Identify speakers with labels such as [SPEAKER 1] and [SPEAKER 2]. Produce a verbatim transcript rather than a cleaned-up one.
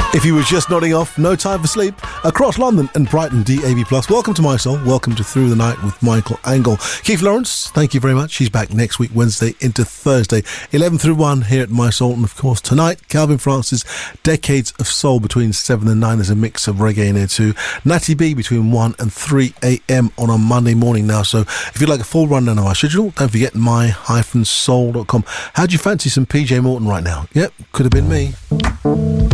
[SPEAKER 1] If you were just nodding off, no time for sleep. Across London and Brighton, D A B plus. Welcome to My Soul. Welcome to Through the Night with Michael Angle. Keith Lawrence, thank you very much. He's back next week, Wednesday into Thursday, eleven through one here at My Soul. And of course, tonight, Calvin Francis, Decades of Soul between seven and nine. There's a mix of reggae in there too. Natty B between one and three a.m. on a Monday morning now. So if you'd like a full rundown of our schedule, don't forget my soul dot com. How do you fancy some P J Morton right now? Yep, could have been me.